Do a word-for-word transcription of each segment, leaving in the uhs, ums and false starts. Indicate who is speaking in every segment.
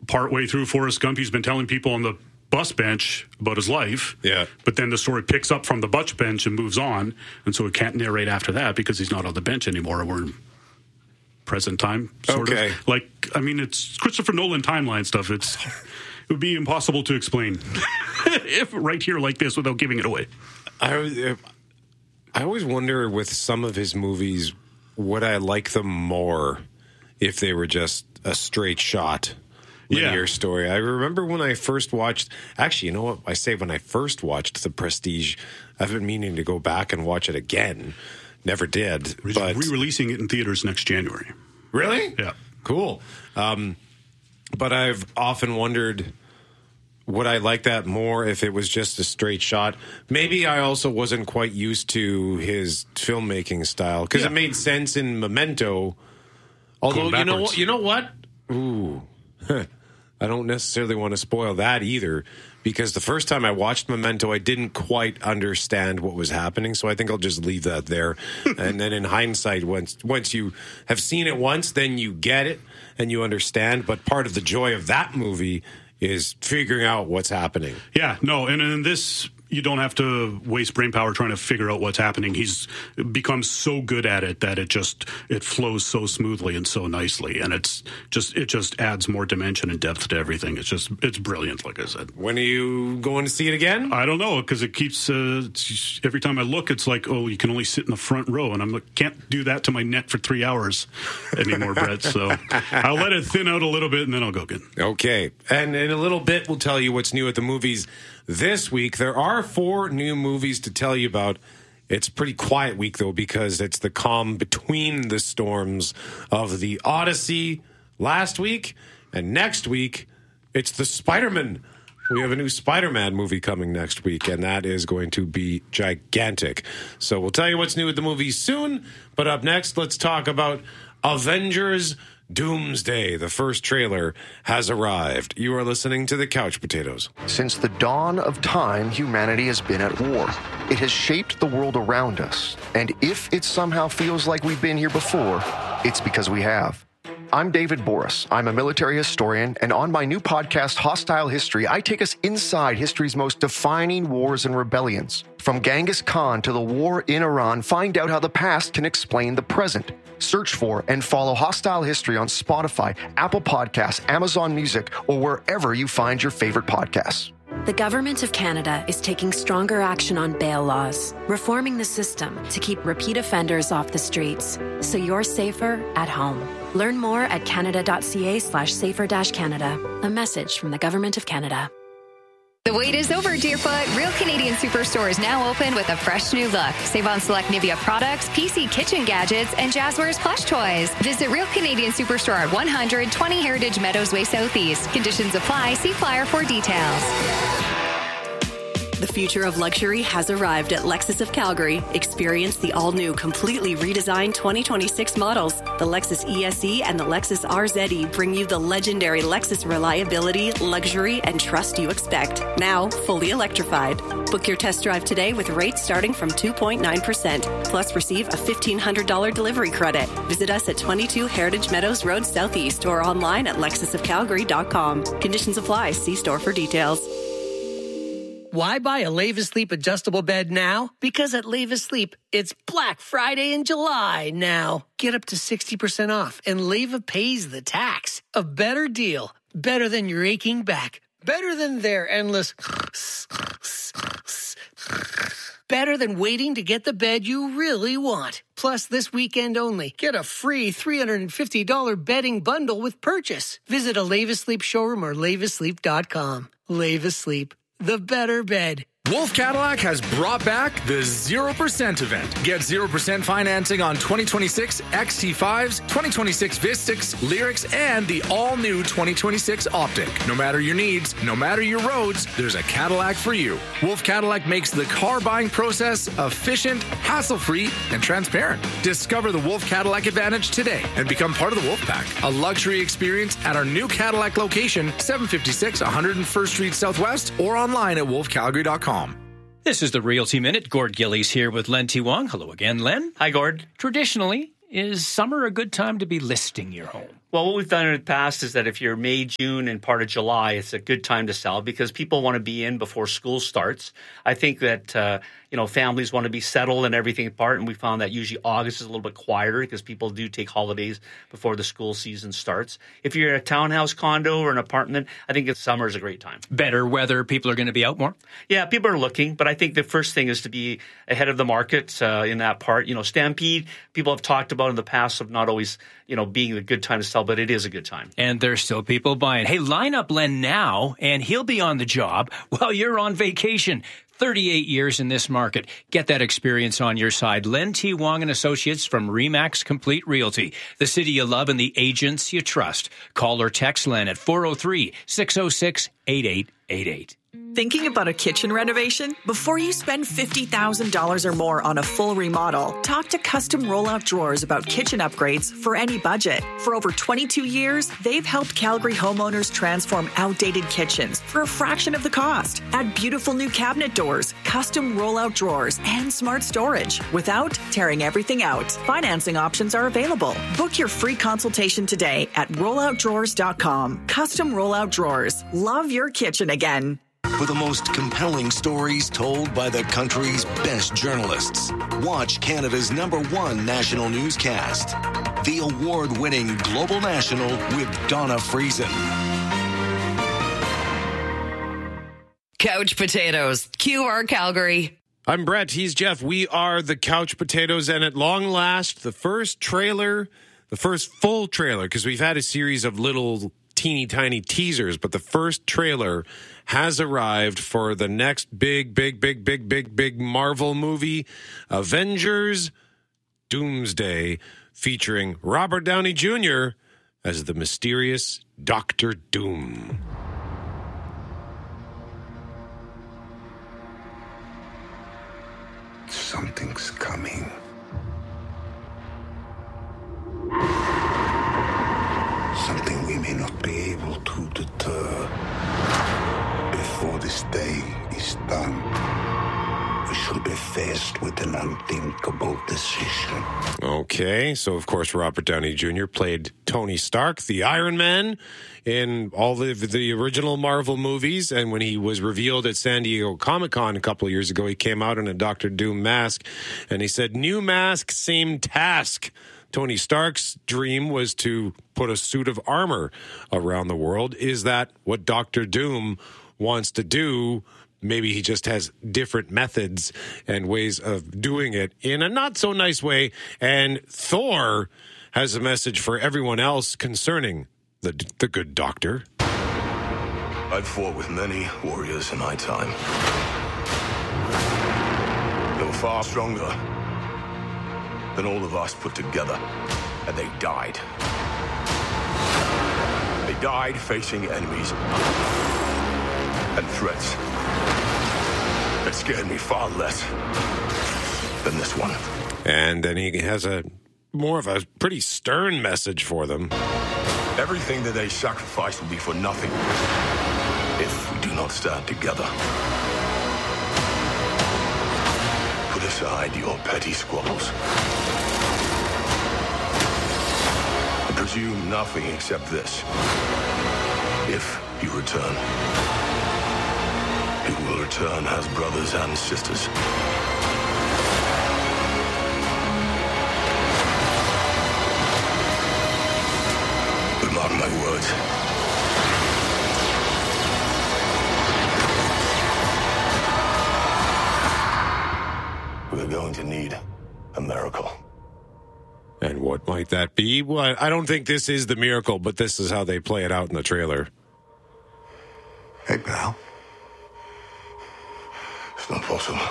Speaker 1: partway through Forrest Gump, he's been telling people on the bus bench about his life.
Speaker 2: Yeah.
Speaker 1: But then the story picks up from the bus bench and moves on. And so it can't narrate after that because he's not on the bench anymore. We're in present time, sort
Speaker 2: okay.
Speaker 1: of. Like, I mean, it's Christopher Nolan timeline stuff. It's It would be impossible to explain if right here like this without giving it away.
Speaker 2: I, I always wonder with some of his movies, would I like them more if they were just a straight shot linear yeah. story? I remember when I first watched, actually, you know what? I say when I first watched The Prestige, I've been meaning to go back and watch it again. Never did.
Speaker 1: We're
Speaker 2: but
Speaker 1: re-releasing it in theaters next January.
Speaker 2: Really?
Speaker 1: Yeah.
Speaker 2: Cool. Um, but I've often wondered, would I like that more if it was just a straight shot? Maybe I also wasn't quite used to his filmmaking style because yeah. it made sense in Memento. Although, you know, you know what? Ooh. I don't necessarily want to spoil that either, because the first time I watched Memento, I didn't quite understand what was happening, so I think I'll just leave that there. And then in hindsight, once once you have seen it once, then you get it and you understand. But part of the joy of that movie is figuring out what's happening.
Speaker 1: Yeah, no, and in this, you don't have to waste brain power trying to figure out what's happening. He's become so good at it that it just it flows so smoothly and so nicely, and it's just it just adds more dimension and depth to everything. It's just it's brilliant, like I said.
Speaker 2: When are you going to see it again?
Speaker 1: I don't know, because it keeps uh, it's, every time I look, it's like, oh, you can only sit in the front row, and I'm like, can't do that to my neck for three hours anymore, Brett. So I'll let it thin out a little bit, and then I'll go again.
Speaker 2: Okay, and in a little bit, we'll tell you what's new at the movies this week. There are four new movies to tell you about. It's a pretty quiet week, though, because it's the calm between the storms of the Odyssey last week. And next week, it's the Spider-Man. We have a new Spider-Man movie coming next week, and that is going to be gigantic. So we'll tell you what's new at the movies soon. But up next, let's talk about Avengers Doomsday. The first trailer has arrived. You are listening to The Couch Potatoes.
Speaker 3: Since the dawn of time, humanity has been at war. It has shaped the world around us. And if it somehow feels like we've been here before, it's because we have. I'm David Boris. I'm a military historian, and on my new podcast, Hostile History, I take us inside history's most defining wars and rebellions. From Genghis Khan to the war in Iran, find out how the past can explain the present. Search for and follow Hostile History on Spotify, Apple Podcasts, Amazon Music, or wherever you find your favorite podcasts.
Speaker 4: The Government of Canada is taking stronger action on bail laws, reforming the system to keep repeat offenders off the streets, so you're safer at home. Learn more at canada.ca slash safer dash Canada. A message from the Government of Canada.
Speaker 5: The wait is over, Deerfoot. Real Canadian Superstore is now open with a fresh new look. Save on select Nivea products, P C kitchen gadgets, and Jazzwares plush toys. Visit Real Canadian Superstore at one hundred twenty Heritage Meadows Way Southeast. Conditions apply. See flyer for details.
Speaker 6: The future of luxury has arrived at Lexus of Calgary. Experience the all-new, completely redesigned twenty twenty-six models. The Lexus E S E and the Lexus R Z E bring you the legendary Lexus reliability, luxury, and trust you expect. Now, fully electrified. Book your test drive today with rates starting from two point nine percent. Plus, receive a fifteen hundred dollars delivery credit. Visit us at twenty-two Heritage Meadows Road Southeast or online at lexus of calgary dot com. Conditions apply. See store for details.
Speaker 7: Why buy a Leva Sleep adjustable bed now? Because at Leva Sleep, it's Black Friday in July now. Get up to sixty percent off, and Leva pays the tax. A better deal. Better than your aching back. Better than their endless... Better than waiting to get the bed you really want. Plus, this weekend only, get a free three hundred fifty dollars bedding bundle with purchase. Visit a Leva Sleep showroom or leva sleep dot com. Leva Sleep. The better bed.
Speaker 8: Wolf Cadillac has brought back the zero percent event. Get zero percent financing on twenty twenty-six X T fives, twenty twenty-six Vistix, Lyrics, and the all-new twenty twenty-six Optic. No matter your needs, no matter your roads, there's a Cadillac for you. Wolf Cadillac makes the car buying process efficient, hassle-free, and transparent. Discover the Wolf Cadillac Advantage today and become part of the Wolf Pack, a luxury experience at our new Cadillac location, seven fifty-six one hundred first Street Southwest, or online at wolf calgary dot com.
Speaker 9: This is the Realty Minute. Gord Gillies here with Len T. Wong. Hello again, Len.
Speaker 10: Hi, Gord.
Speaker 9: Traditionally, is summer a good time to be listing your home?
Speaker 10: Well, what we've done in the past is that if you're May, June, and part of July, it's a good time to sell because people want to be in before school starts. I think that, uh, you know, families want to be settled and everything apart, and we found that usually August is a little bit quieter because people do take holidays before the school season starts. If you're in a townhouse condo or an apartment, I think summer is a great time.
Speaker 9: Better weather, people are going to be out more?
Speaker 10: Yeah, people are looking, but I think the first thing is to be ahead of the market uh, in that part. You know, Stampede, people have talked about in the past of not always, you know, being a good time to sell, but it is a good time.
Speaker 9: And there's still people buying. Hey, line up Len now, and he'll be on the job while you're on vacation. thirty-eight years in this market. Get that experience on your side. Len T. Wong and Associates from Remax Complete Realty. The city you love and the agents you trust. Call or text Len at four oh three, six oh six, eight eight eight eight.
Speaker 11: Thinking about a kitchen renovation? Before you spend fifty thousand dollars or more on a full remodel, talk to Custom Rollout Drawers about kitchen upgrades for any budget. For over twenty-two years, they've helped Calgary homeowners transform outdated kitchens for a fraction of the cost. Add beautiful new cabinet doors, custom rollout drawers, and smart storage without tearing everything out. Financing options are available. Book your free consultation today at rollout drawers dot com. Custom Rollout Drawers. Love your kitchen again.
Speaker 12: For the most compelling stories told by the country's best journalists, watch Canada's number one national newscast, the award-winning Global National with Donna Friesen.
Speaker 13: Couch Potatoes, Q R Calgary.
Speaker 2: I'm Brett. He's Jeff. We are the Couch Potatoes, and at long last, the first trailer, the first full trailer, because we've had a series of little teeny tiny teasers, but the first trailer has arrived for the next big, big, big, big, big, big Marvel movie, Avengers Doomsday, featuring Robert Downey Junior as the mysterious Doctor Doom.
Speaker 14: Something's coming. Something we may not be able to deter. Before this day is done, we shall be faced with an unthinkable decision.
Speaker 2: Okay, so of course Robert Downey Junior played Tony Stark, the Iron Man, in all of the original Marvel movies, and when he was revealed at San Diego Comic-Con a couple of years ago, he came out in a Doctor Doom mask, and he said, "New mask, same task." Tony Stark's dream was to put a suit of armor around the world. Is that what Doctor Doom wants to do? Maybe he just has different methods and ways of doing it in a not so nice way. And Thor has a message for everyone else concerning the the good doctor.
Speaker 15: I've fought with many warriors in my time. They were far stronger than all of us put together, and they died. They died facing enemies and threats that scared me far less than this one.
Speaker 2: And then he has a more of a pretty stern message for them.
Speaker 15: Everything that they sacrifice will be for nothing if we do not stand together. Put aside your petty squabbles and presume nothing except this. If you return, you will return as brothers and sisters. But mark my words. We're going to need a miracle.
Speaker 2: And what might that be? Well, I don't think this is the miracle, but this is how they play it out in the trailer.
Speaker 14: Hey, pal.
Speaker 15: It's not possible.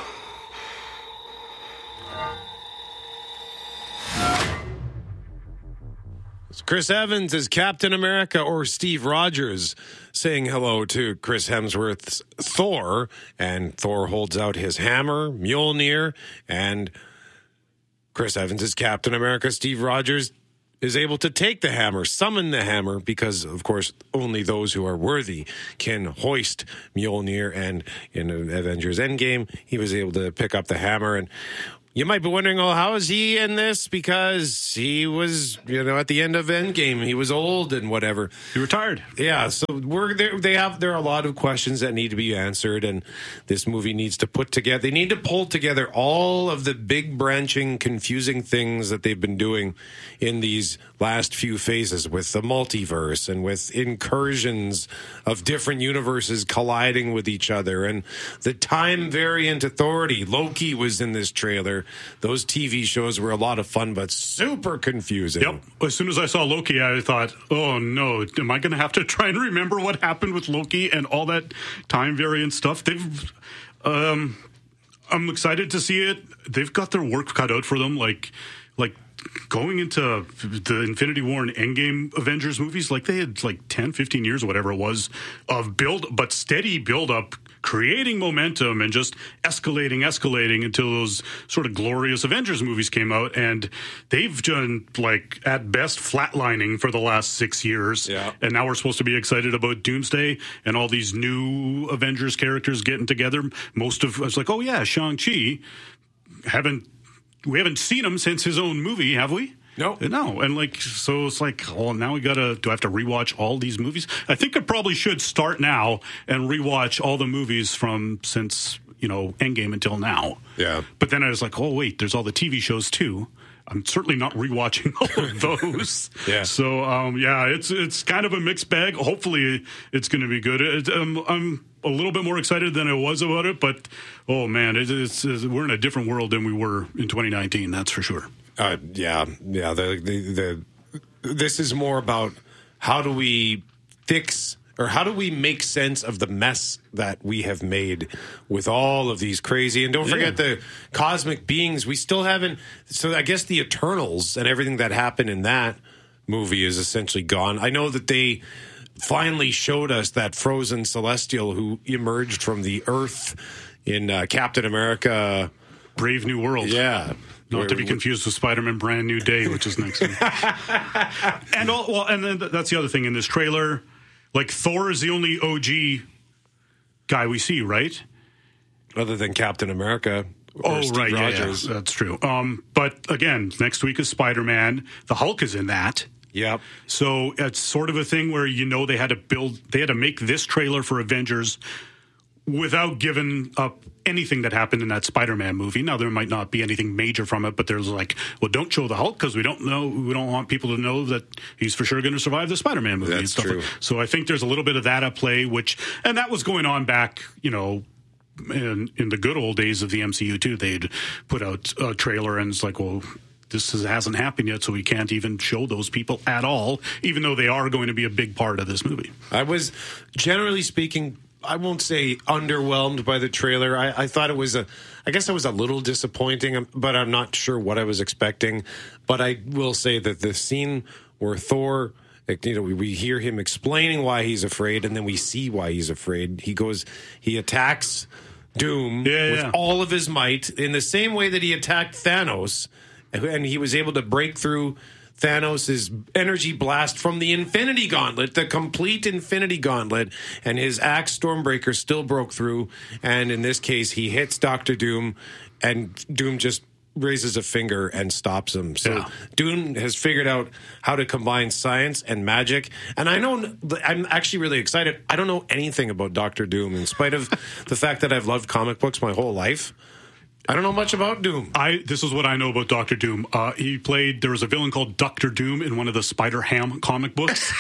Speaker 2: It's Chris Evans as Captain America, or Steve Rogers saying hello to Chris Hemsworth's Thor, and Thor holds out his hammer, Mjolnir, and Chris Evans as Captain America. Steve Rogers is able to take the hammer, summon the hammer, because, of course, only those who are worthy can hoist Mjolnir, and in Avengers Endgame, he was able to pick up the hammer, and You might be wondering, oh, how is he in this? Because he was, you know, at the end of Endgame, he was old and whatever.
Speaker 1: He retired.
Speaker 2: Yeah, so we're there. They have there are a lot of questions that need to be answered, and this movie needs to put together. They need to pull together all of the big, branching, confusing things that they've been doing in these last few phases with the multiverse and with incursions of different universes colliding with each other, and the time variant authority. Loki was in this trailer. Those T V shows were a lot of fun, but super confusing.
Speaker 1: Yep. As soon as I saw Loki, I thought, oh no, am I going to have to try and remember what happened with Loki and all that time variant stuff? They've, um, I'm excited to see it. They've got their work cut out for them. Like, like going into the Infinity War and Endgame Avengers movies, like they had like ten, fifteen years or whatever it was of build, but steady build up, creating momentum and just escalating, escalating until those sort of glorious Avengers movies came out. And they've done, like, at best, flatlining for the last six years.
Speaker 2: Yeah.
Speaker 1: And now we're supposed to be excited about Doomsday and all these new Avengers characters getting together. Most of us like, oh, yeah, Shang-Chi. Haven't, we haven't seen him since his own movie, have we?
Speaker 2: No.
Speaker 1: No. And like, so it's like, oh, now we got to, do I have to rewatch all these movies? I think I probably should start now and rewatch all the movies from since, you know, Endgame until now.
Speaker 2: Yeah.
Speaker 1: But then I was like, oh, wait, there's all the T V shows too. I'm certainly not rewatching all of those.
Speaker 2: Yeah.
Speaker 1: So, um, yeah, it's it's kind of a mixed bag. Hopefully it's going to be good. It, um, I'm a little bit more excited than I was about it, but, oh, man, it, it's, it's we're in a different world than we were in twenty nineteen, that's for sure.
Speaker 2: Uh, yeah, yeah. The, the the this is more about how do we fix or how do we make sense of the mess that we have made with all of these crazy, and don't forget
Speaker 1: Yeah.
Speaker 2: the cosmic beings. We still haven't. So I guess the Eternals and everything that happened in that movie is essentially gone. I know that they finally showed us that frozen celestial who emerged from the Earth in uh, Captain America:
Speaker 1: Brave New World.
Speaker 2: Yeah.
Speaker 1: Not to be confused with Spider-Man Brand New Day, which is next week. and all, well, and then that's the other thing in this trailer. Like, Thor is the only O G guy we see, right?
Speaker 2: Other than Captain America. Or
Speaker 1: Oh,
Speaker 2: Steve
Speaker 1: right. Yeah, yeah,
Speaker 2: Rogers.
Speaker 1: that's true. Um, but again, next week is Spider-Man. The Hulk is in that.
Speaker 2: Yep.
Speaker 1: So it's sort of a thing where, you know, they had to build, they had to make this trailer for Avengers without giving up anything that happened in that Spider-Man movie. Now, there might not be anything major from it, but there's like, well, don't show the Hulk because we don't know, we don't want people to know that he's for sure going to survive the Spider-Man movie.
Speaker 2: That's
Speaker 1: and stuff.
Speaker 2: true.
Speaker 1: So I think there's a little bit of that at play, which, and that was going on back, you know, in, in the good old days of the M C U too. They'd put out a trailer and it's like, well, this is, hasn't happened yet, so we can't even show those people at all, even though they are going to be a big part of this movie.
Speaker 2: I was, generally speaking, I won't say underwhelmed by the trailer. I, I thought it was a, I guess it was a little disappointing, but I'm not sure what I was expecting. But I will say that the scene where Thor, you know, we, we hear him explaining why he's afraid, and then we see why he's afraid. He goes, he attacks Doom
Speaker 1: Yeah,
Speaker 2: with
Speaker 1: yeah.
Speaker 2: all of his might in the same way that he attacked Thanos, and he was able to break through Thanos' energy blast from the Infinity Gauntlet, the complete Infinity Gauntlet, and his axe Stormbreaker still broke through. And in this case, he hits Doctor Doom, and Doom just raises a finger and stops him. So
Speaker 1: Yeah.
Speaker 2: Doom has figured out how to combine science and magic. And I know, I'm actually really excited. I don't know anything about Doctor Doom, in spite of the fact that I've loved comic books my whole life. I don't know much about Doom.
Speaker 1: I this is what I know about Doctor Doom. Uh, he played, there was a villain called Doctor Doom in one of the Spider-Ham comic books.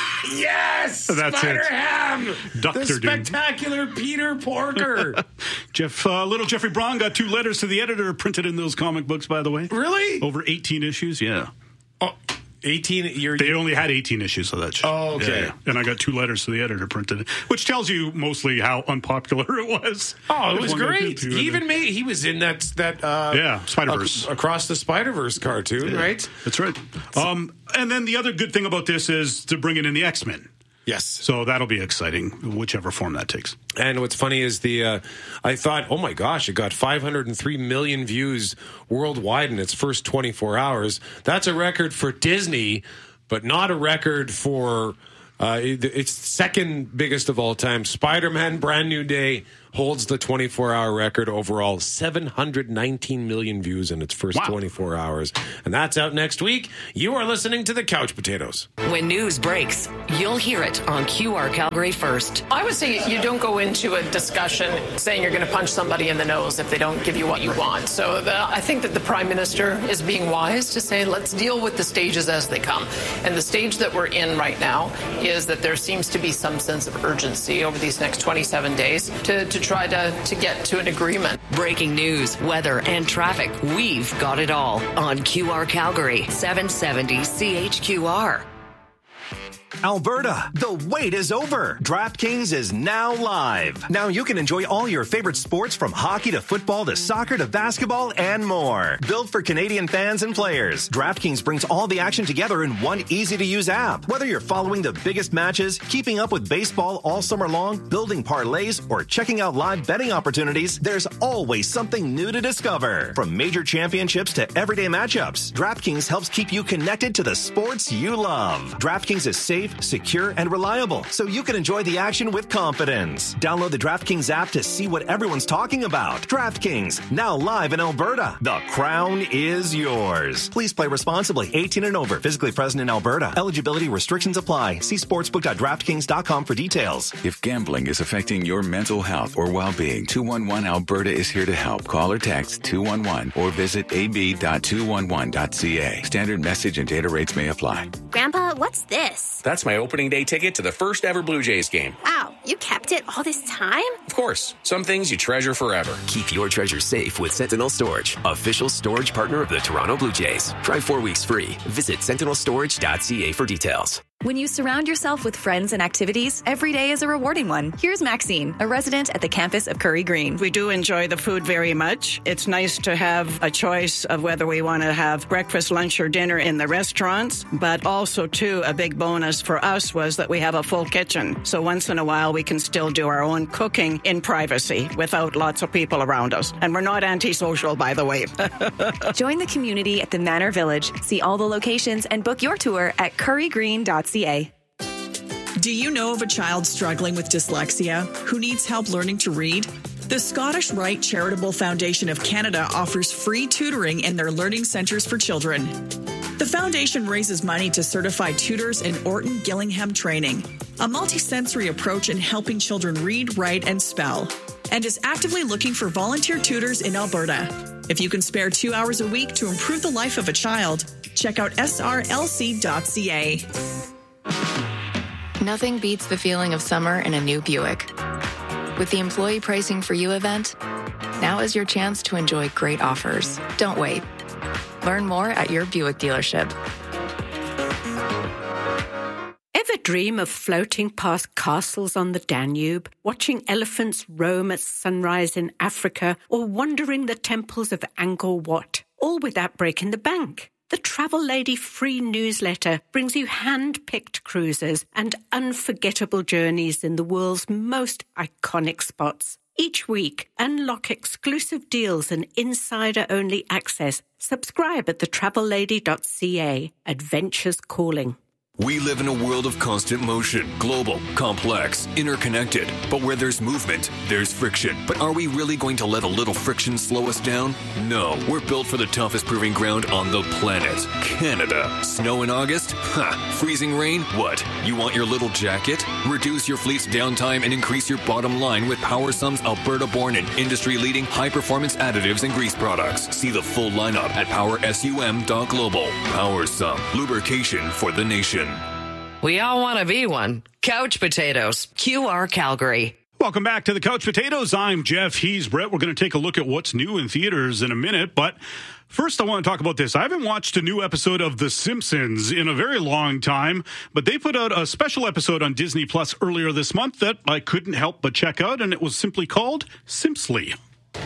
Speaker 2: Yes!
Speaker 1: That's it.
Speaker 2: Spider-Ham!
Speaker 1: Doctor
Speaker 2: The
Speaker 1: Doom.
Speaker 2: spectacular Peter Porker.
Speaker 1: Jeff, uh, little Jeffrey Braun got two letters to the editor printed in those comic books, by the way.
Speaker 2: Really?
Speaker 1: Over eighteen issues, yeah.
Speaker 2: Oh, eighteen? You're,
Speaker 1: They only had eighteen issues of that shit.
Speaker 2: Oh, okay.
Speaker 1: Yeah, yeah. And I got two letters to the editor printed, which tells you mostly how unpopular it was.
Speaker 2: Oh, it was
Speaker 1: One got
Speaker 2: great.
Speaker 1: two,
Speaker 2: He
Speaker 1: and
Speaker 2: even
Speaker 1: then-
Speaker 2: made, he was in that, that uh,
Speaker 1: Yeah, Spider-Verse.
Speaker 2: ac- across the Spider-Verse cartoon,
Speaker 1: Yeah,
Speaker 2: right?
Speaker 1: That's right. Um, and then the other good thing about this is to bring it in the X-Men.
Speaker 2: Yes.
Speaker 1: So that'll be exciting, whichever form that takes.
Speaker 2: And what's funny is the, uh, I thought, oh my gosh, it got five hundred three million views worldwide in its first twenty-four hours. That's a record for Disney, but not a record for, uh, it- it's second biggest of all time. Spider-Man Brand New Day, holds the twenty-four hour record overall, seven hundred nineteen million views in its first wow. twenty-four hours. And that's out next week. You are listening to The Couch Potatoes.
Speaker 13: When news breaks, you'll hear it on Q R Calgary first.
Speaker 16: I would say you don't go into a discussion saying you're going to punch somebody in the nose if they don't give you what you want. So the, I think that the Prime Minister is being wise to say, let's deal with the stages as they come. And the stage that we're in right now is that there seems to be some sense of urgency over these next twenty-seven days to, to try to, to get to an agreement.
Speaker 13: Breaking news, weather, and traffic. We've got it all on Q R Calgary, seven seventy C H Q R.
Speaker 17: Alberta, the wait is over. DraftKings is now live. Now you can enjoy all your favorite sports from hockey to football to soccer to basketball and more. Built for Canadian fans and players, DraftKings brings all the action together in one easy-to-use app. Whether you're following the biggest matches, keeping up with baseball all summer long, building parlays, or checking out live betting opportunities, there's always something new to discover. From major championships to everyday matchups, DraftKings helps keep you connected to the sports you love. DraftKings is safe, secure, and reliable, so you can enjoy the action with confidence. Download the DraftKings app to see what everyone's talking about. DraftKings, now live in Alberta. The crown is yours. Please play responsibly. eighteen and over. Physically present in Alberta. Eligibility restrictions apply. See sportsbook dot draftkings dot com for details.
Speaker 18: If gambling is affecting your mental health or well-being, two one one Alberta is here to help. Call or text two one one or visit a b dot two one one dot c a. Standard message and data rates may apply.
Speaker 19: Grandpa, what's this?
Speaker 20: That's my opening day ticket to the first ever Blue Jays game.
Speaker 19: Wow, you kept it all this time?
Speaker 20: Of course. Some things you treasure forever.
Speaker 21: Keep your treasure safe with Sentinel Storage, official storage partner of the Toronto Blue Jays. Try four weeks free. Visit sentinel storage dot c a for details.
Speaker 22: When you surround yourself with friends and activities, every day is a rewarding one. Here's Maxine, a resident at the campus of Curry Green.
Speaker 23: We do enjoy the food very much. It's nice to have a choice of whether we want to have breakfast, lunch, or dinner in the restaurants, but also, too, a big bonus for us was that we have a full kitchen. So once in a while, we can still do our own cooking in privacy without lots of people around us. And we're not antisocial, by the way.
Speaker 22: Join the community at the Manor Village. See all the locations and book your tour at curry green dot c a.
Speaker 11: Do you know of a child struggling with dyslexia who needs help learning to read? The Scottish Rite Charitable Foundation of Canada offers free tutoring in their learning centres for children. The foundation raises money to certify tutors in Orton Gillingham training, a multisensory approach in helping children read, write, and spell, and is actively looking for volunteer tutors in Alberta. If you can spare two hours a week to improve the life of a child, check out s r l c dot c a.
Speaker 24: Nothing beats the feeling of summer in a new Buick. With the Employee Pricing for You event, now is your chance to enjoy great offers. Don't wait. Learn more at your Buick dealership.
Speaker 25: Ever dream of floating past castles on the Danube, watching elephants roam at sunrise in Africa, or wandering the temples of Angkor Wat, all without breaking the bank? The Travel Lady free newsletter brings you hand-picked cruises and unforgettable journeys in the world's most iconic spots. Each week, unlock exclusive deals and insider-only access. Subscribe at the travel lady dot c a. Adventures calling.
Speaker 26: We live in a world of constant motion, global, complex, interconnected. But where there's movement, there's friction. But are we really going to let a little friction slow us down? No, we're built for the toughest proving ground on the planet, Canada. Snow in August? Ha! Freezing rain? What? You want your little jacket? Reduce your fleet's downtime and increase your bottom line with PowerSum's Alberta-born and industry-leading high-performance additives and grease products. See the full lineup at power sum dot global. PowerSum, lubrication for the nation.
Speaker 13: We all want to be one. Couch Potatoes, Q R Calgary.
Speaker 1: Welcome back to the Couch Potatoes. I'm Jeff. He's Brett. We're going to take a look at what's new in theaters in a minute. But first, I want to talk about this. I haven't watched a new episode of The Simpsons in a very long time, but they put out a special episode on Disney Plus earlier this month that I couldn't help but check out, and it was simply called Simpsly.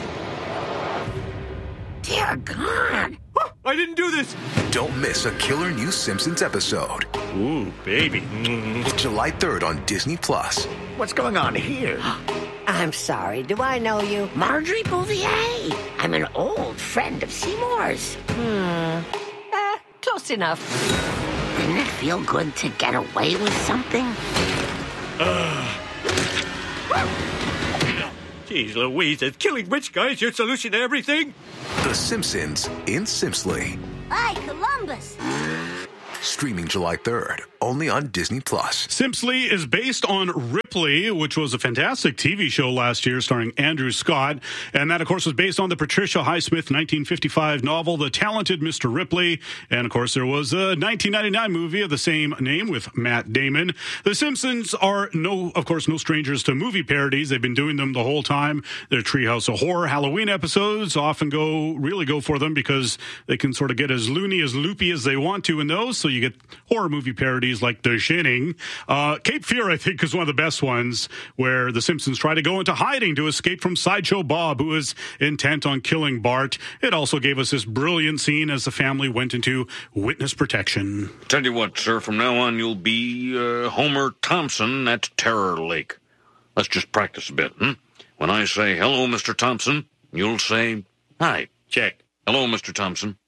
Speaker 27: Dear God. I didn't do this. Don't miss a killer new Simpsons episode.
Speaker 28: Ooh, baby.
Speaker 27: Mm. July third on Disney Plus.
Speaker 28: What's going on here?
Speaker 29: I'm sorry. Do I know you? Marjorie Bouvier. I'm an old friend of Seymour's. Hmm. Eh, close enough. Didn't it feel good to get away with something?
Speaker 28: Uh. Jeez Louise, is killing rich guys your solution to everything?
Speaker 27: The Simpsons in Simpsonly.
Speaker 19: Hi, Columbus.
Speaker 27: Streaming July third, only on Disney Plus.
Speaker 1: Simpsonly is based on Ripley, which was a fantastic T V show last year starring Andrew Scott. And that, of course, was based on the Patricia Highsmith nineteen fifty-five novel, The Talented Mister Ripley. And, of course, there was a nineteen ninety-nine movie of the same name with Matt Damon. The Simpsons are, no, of course, no strangers to movie parodies. They've been doing them the whole time. Their Treehouse of Horror Halloween episodes often go, really go for them because they can sort of get as loony, as loopy as they want to in those. So you get horror movie parodies like The Shining. Uh, Cape Fear, I think, is one of the best ones, where the Simpsons try to go into hiding to escape from Sideshow Bob, who is intent on killing Bart. It also gave us this brilliant scene as the family went into witness protection.
Speaker 3: Tell you what, sir, from now on you'll be uh, Homer Thompson at Terror Lake. Let's just practice a bit, hmm? When I say, hello, Mister Thompson, you'll say, hi, check. Hello, Mister Thompson.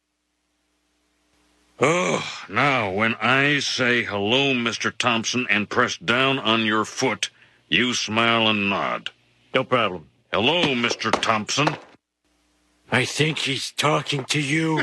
Speaker 3: Oh, now, when I say hello, Mister Thompson, and press down on your foot, you smile and nod.
Speaker 28: No problem.
Speaker 3: Hello, Mister Thompson.
Speaker 28: I think he's talking to you.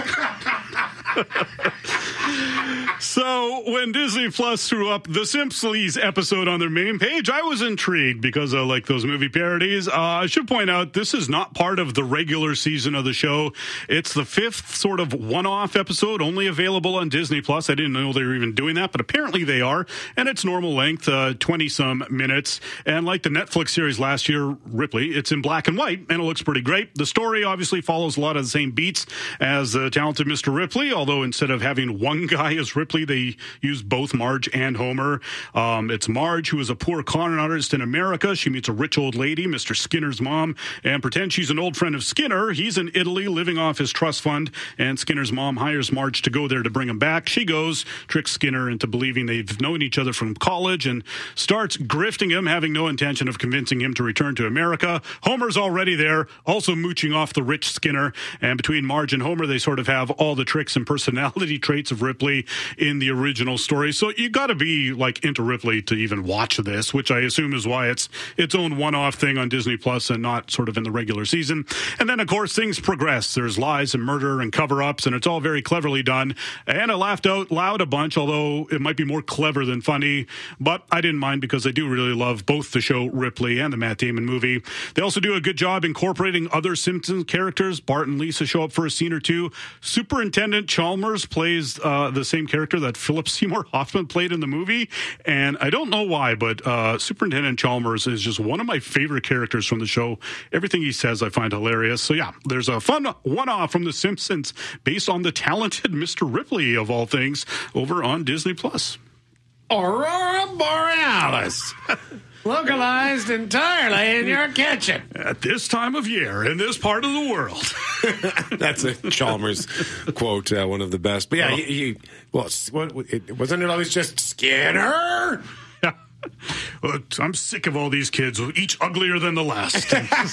Speaker 1: So, when Disney Plus threw up the Simpsons episode on their main page, I was intrigued because I like those movie parodies. Uh, I should point out, this is not part of the regular season of the show. It's the fifth sort of one-off episode, only available on Disney Plus. I didn't know they were even doing that, but apparently they are. And it's normal length, uh, twenty-some minutes. And like the Netflix series last year, Ripley, it's in black and white, and it looks pretty great. The story obviously follows a lot of the same beats as the Talented Mister Ripley, although instead of having one guy as Ripley, they use both Marge and Homer. Um, it's Marge, who is a poor con artist in America. She meets a rich old lady, Mister Skinner's mom, and pretends she's an old friend of Skinner. He's in Italy living off his trust fund, and Skinner's mom hires Marge to go there to bring him back. She goes, tricks Skinner into believing they've known each other from college, and starts grifting him, having no intention of convincing him to return to America. Homer's already there, also mooching off the rich Skinner, and between Marge and Homer, they sort of have all the tricks and personality traits of Ripley in the original story. So you got to be like into Ripley to even watch this, which I assume is why it's its own one-off thing on Disney Plus and not sort of in the regular season. And then, of course, things progress. There's lies and murder and cover-ups, and it's all very cleverly done. And I laughed out loud a bunch, although it might be more clever than funny. But I didn't mind because I do really love both the show Ripley and the Matt Damon movie. They also do a good job incorporating other Simpsons characters. Bart and Lisa show up for a scene or two. Superintendent Chalmers plays uh, the same character that Philip Seymour Hoffman played in the movie, and I don't know why, but uh, Superintendent Chalmers is just one of my favorite characters from the show. Everything he says I find hilarious. So yeah, there's a fun one-off from The Simpsons based on the Talented Mister Ripley, of all things, over on Disney Plus.
Speaker 2: Aurora Borealis. Localized entirely in your kitchen.
Speaker 1: At this time of year, in this part of the world.
Speaker 2: That's a Chalmers quote, uh, one of the best. But yeah, he, he, well, what, it, wasn't it always just Skinner?
Speaker 1: Yeah. Well, I'm sick of all these kids, each uglier than the last.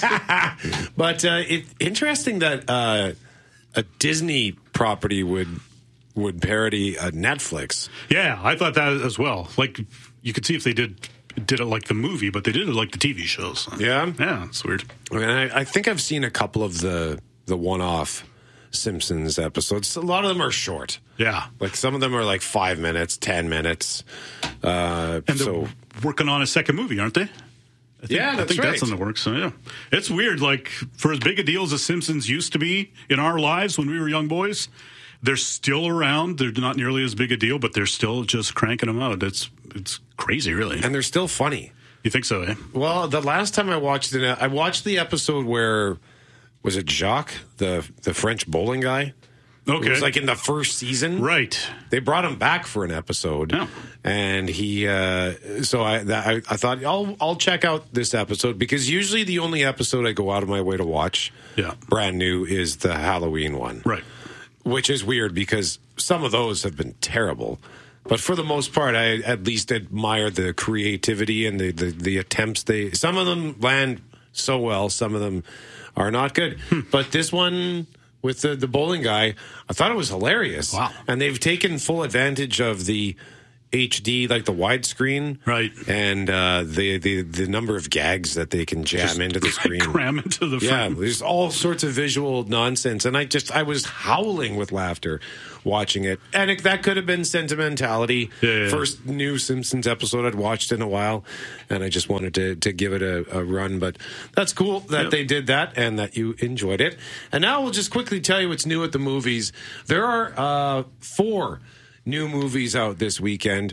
Speaker 2: But uh, it's interesting that uh, a Disney property would would parody a Netflix.
Speaker 1: Yeah, I thought that as well. Like, you could see if they did... did it like the movie, but they did it like the T V shows.
Speaker 2: Yeah?
Speaker 1: Yeah, it's weird.
Speaker 2: I mean, I, I think I've seen a couple of the the one-off Simpsons episodes. A lot of them are short.
Speaker 1: Yeah.
Speaker 2: Like, some of them are like five minutes, ten minutes. Uh,
Speaker 1: and
Speaker 2: so
Speaker 1: they're working on a second movie, aren't they? I think,
Speaker 2: yeah, that's
Speaker 1: I think
Speaker 2: right.
Speaker 1: that's in the works. So, yeah. It's weird. Like, for as big a deal as The Simpsons used to be in our lives when we were young boys, they're still around. They're not nearly as big a deal, but they're still just cranking them out. It's it's crazy, really.
Speaker 2: And they're still funny.
Speaker 1: You think so, eh?
Speaker 2: Well, the last time I watched it, I watched the episode where, was it Jacques, the, the French bowling guy?
Speaker 1: Okay.
Speaker 2: It was like in the first season.
Speaker 1: Right.
Speaker 2: They brought him back for an episode.
Speaker 1: Yeah.
Speaker 2: And he, uh, so I, that, I, I thought, I'll, I'll check out this episode, because usually the only episode I go out of my way to watch,
Speaker 1: yeah,
Speaker 2: brand new, is the Halloween one.
Speaker 1: Right.
Speaker 2: Which is weird because some of those have been terrible. But for the most part, I at least admire the creativity and the, the, the attempts. They Some of them land so well. Some of them are not good. But this one with the, the bowling guy, I thought it was hilarious.
Speaker 1: Wow.
Speaker 2: And they've taken full advantage of the H D, like the widescreen,
Speaker 1: right?
Speaker 2: And uh, the the the number of gags that they can jam
Speaker 1: Just
Speaker 2: into the screen,
Speaker 1: cram into the
Speaker 2: yeah.
Speaker 1: frame.
Speaker 2: There's all sorts of visual nonsense, and I just I was howling with laughter watching it, and it, that could have been sentimentality.
Speaker 1: Yeah, yeah.
Speaker 2: First new Simpsons episode I'd watched in a while, and I just wanted to to give it a, a run. But that's cool that
Speaker 1: Yep.
Speaker 2: they did that and that you enjoyed it. And now we'll just quickly tell you what's new at the movies. There are uh, four new movies out this weekend.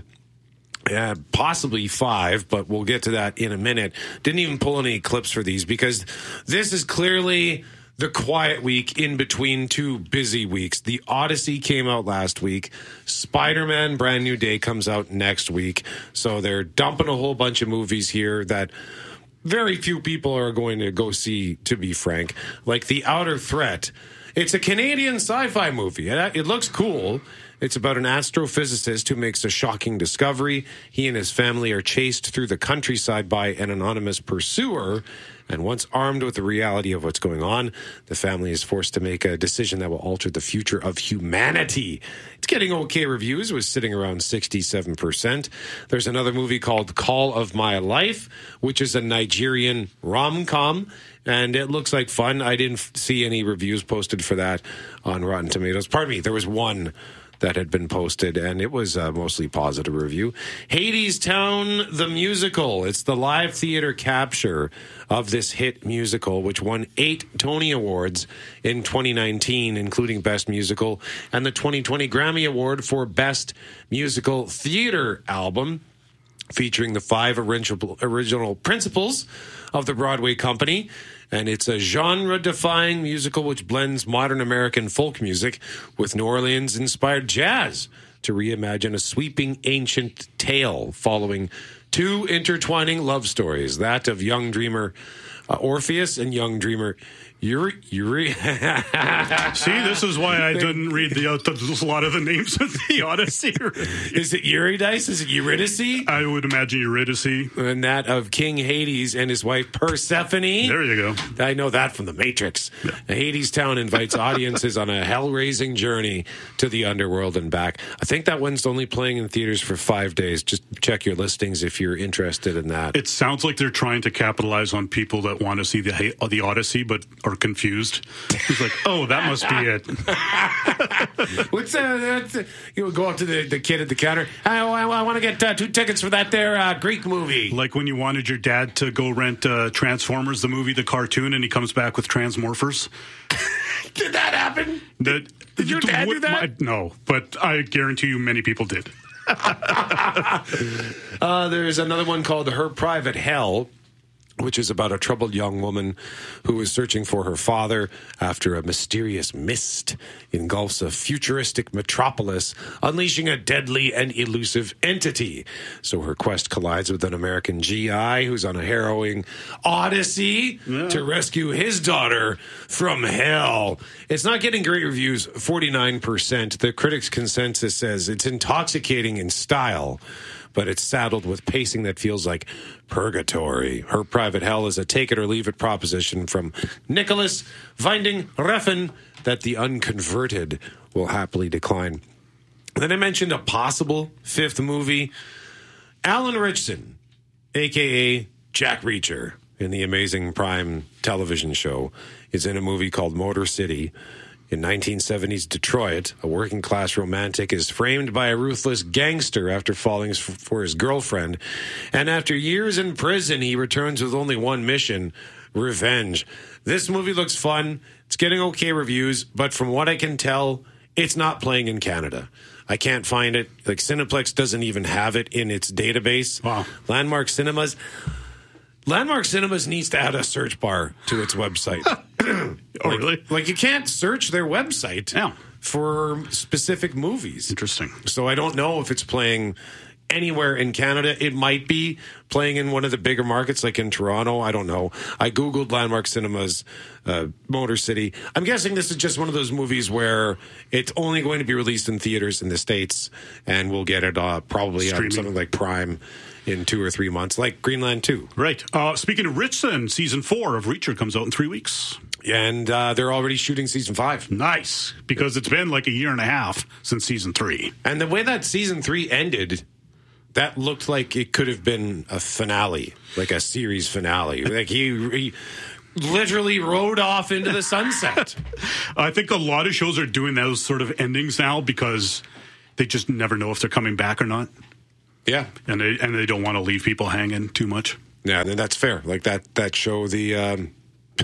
Speaker 2: Yeah, possibly five, but we'll get to that in a minute. Didn't even pull any clips for these because this is clearly the quiet week in between two busy weeks. The Odyssey came out last week. Spider-Man Brand New Day comes out next week. So they're dumping a whole bunch of movies here that very few people are going to go see, to be frank. Like The Outer Threat. It's a Canadian sci-fi movie. It, it looks cool. It's about an astrophysicist who makes a shocking discovery. He and his family are chased through the countryside by an anonymous pursuer. And once armed with the reality of what's going on, the family is forced to make a decision that will alter the future of humanity. It's getting okay reviews. It was sitting around sixty-seven percent. There's another movie called Call of My Life, which is a Nigerian rom-com. And it looks like fun. I didn't f- see any reviews posted for that on Rotten Tomatoes. Pardon me, there was one that had been posted, and it was a mostly positive review. Hadestown, the musical. It's the live theater capture of this hit musical, which won eight Tony Awards in twenty nineteen, including Best Musical, and the twenty twenty Grammy Award for Best Musical Theater Album, featuring the five original, original principals of the Broadway company. And it's a genre-defying musical which blends modern American folk music with New Orleans-inspired jazz to reimagine a sweeping ancient tale following two intertwining love stories, that of young dreamer uh, Orpheus and young dreamer Yuri. Yuri.
Speaker 1: See, this is why I didn't read the, uh, the a lot of the names of the Odyssey.
Speaker 2: Is it Eurydice? Is it Eurydice?
Speaker 1: I would imagine Eurydice.
Speaker 2: And that of King Hades and his wife Persephone.
Speaker 1: There you go.
Speaker 2: I know that from The Matrix. Yeah. Hadestown invites audiences on a hell-raising journey to the underworld and back. I think that one's only playing in theaters for five days. Just check your listings if you're interested in that.
Speaker 1: It sounds like they're trying to capitalize on people that want to see the the Odyssey but are confused. It's like, oh, that must be it.
Speaker 2: What's uh, uh, you would go up to the, the kid at the counter. I, I, I want to get uh, two tickets for that there uh, Greek movie.
Speaker 1: Like when you wanted your dad to go rent uh, Transformers, the movie, the cartoon, and he comes back with Transmorphers.
Speaker 2: Did that happen?
Speaker 1: That,
Speaker 2: did your dad do that?
Speaker 1: My, no, but I guarantee you many people did.
Speaker 2: uh, there's another one called Her Private Hell, which is about a troubled young woman who is searching for her father after a mysterious mist engulfs a futuristic metropolis, unleashing a deadly and elusive entity. So her quest collides with an American G I who's on a harrowing odyssey yeah. to rescue his daughter from hell. It's not getting great reviews, forty-nine percent. The critics' consensus says it's intoxicating in style, but it's saddled with pacing that feels like purgatory. Her Private Hell is a take-it-or-leave-it proposition from Nicholas Winding Refn that the unconverted will happily decline. Then I mentioned a possible fifth movie. Alan Ritchson, a k a. Jack Reacher, in the Amazing Prime television show, is in a movie called Motor City. In nineteen seventies Detroit, a working-class romantic is framed by a ruthless gangster after falling for his girlfriend. And after years in prison, he returns with only one mission, revenge. This movie looks fun. It's getting okay reviews, but from what I can tell, it's not playing in Canada. I can't find it. Like, Cineplex doesn't even have it in its database.
Speaker 1: Wow.
Speaker 2: Landmark Cinemas... Landmark Cinemas needs to add a search bar to its website.
Speaker 1: Oh,
Speaker 2: like,
Speaker 1: really?
Speaker 2: Like, you can't search their website
Speaker 1: yeah.
Speaker 2: for specific movies.
Speaker 1: Interesting.
Speaker 2: So I don't know if it's playing anywhere in Canada. It might be playing in one of the bigger markets, like in Toronto. I don't know. I Googled Landmark Cinemas, uh, Motor City. I'm guessing this is just one of those movies where it's only going to be released in theaters in the States, and we'll get it uh, probably
Speaker 1: Streaming.
Speaker 2: on something like Prime in two or three months, like Greenland two.
Speaker 1: Right. Uh, speaking of Ritchson, season four of Reacher comes out in three weeks.
Speaker 2: And uh, they're already shooting season five.
Speaker 1: Nice, because it's been like a year and a half since season three.
Speaker 2: And the way that season three ended that looked like it could have been a finale, like a series finale. Like he, he literally rode off into the sunset.
Speaker 1: I think a lot of shows are doing those sort of endings now because they just never know if they're coming back or not.
Speaker 2: Yeah,
Speaker 1: and they and they don't want to leave people hanging too much.
Speaker 2: Yeah, and that's fair. Like that that show, the um,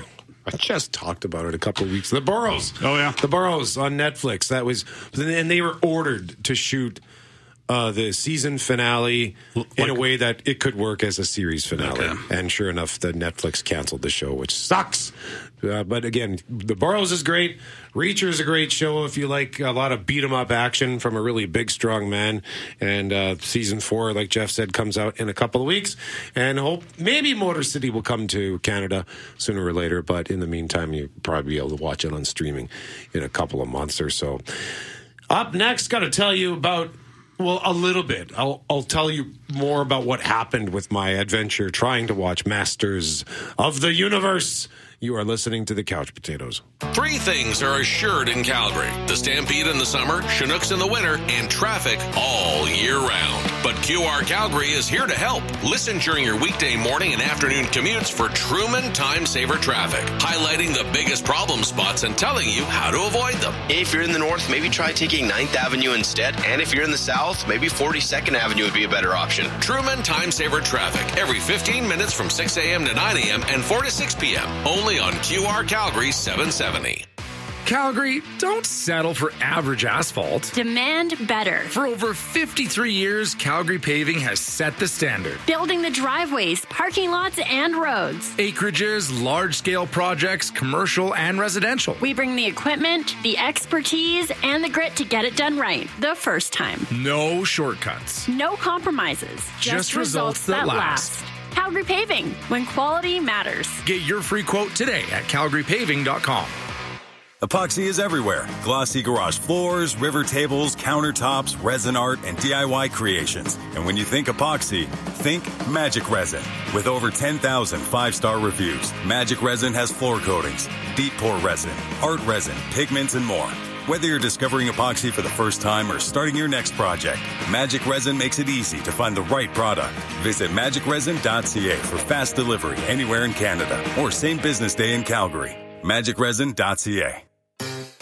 Speaker 2: I just talked about it a couple of weeks. The Burrows.
Speaker 1: Oh yeah,
Speaker 2: The Burrows on Netflix. That was, and they were ordered to shoot uh, the season finale in like, a way that it could work as a series finale. Okay. And sure enough, the Netflix canceled the show, which sucks. Uh, but again, The Burrows is great. Reacher is a great show if you like a lot of beat 'em up action from a really big, strong man. And uh, season four, like Jeff said, comes out in a couple of weeks. And hope maybe Motor City will come to Canada sooner or later. But in the meantime, you'll probably be able to watch it on streaming in a couple of months or so. Up next, got to tell you about, well, a little bit. I'll, I'll tell you more about what happened with my adventure trying to watch Masters of the Universe. You are listening to the Couch Potatoes.
Speaker 4: Three things are assured in Calgary: the Stampede in the summer, Chinooks in the winter, and traffic all year round. But Q R Calgary is here to help. Listen during your weekday morning and afternoon commutes for Truman Time Saver Traffic, highlighting the biggest problem spots and telling you how to avoid them.
Speaker 5: If you're in the north, maybe try taking ninth Avenue instead. And if you're in the south, maybe forty-second Avenue would be a better option.
Speaker 4: Truman Time Saver Traffic, every fifteen minutes from six a.m. to nine a.m. and four to six p.m. Only on Q R Calgary seven seventy.
Speaker 6: Calgary, don't settle for average asphalt.
Speaker 7: Demand better.
Speaker 6: For over fifty-three years, Calgary Paving has set the standard.
Speaker 7: Building the driveways, parking lots, and roads.
Speaker 6: Acreages, large-scale projects, commercial and residential.
Speaker 7: We bring the equipment, the expertise, and the grit to get it done right the first time.
Speaker 6: No shortcuts.
Speaker 7: No compromises.
Speaker 6: Just, Just results, results that, that last.
Speaker 7: last. Calgary Paving, when quality matters.
Speaker 6: Get your free quote today at calgary paving dot com.
Speaker 8: Epoxy is everywhere. Glossy garage floors, river tables, countertops, resin art, and D I Y creations. And when you think epoxy, think Magic Resin. With over ten thousand five-star reviews, Magic Resin has floor coatings, deep pour resin, art resin, pigments, and more. Whether you're discovering epoxy for the first time or starting your next project, Magic Resin makes it easy to find the right product. Visit magic resin dot c a for fast delivery anywhere in Canada or same business day in Calgary. magic resin dot c a.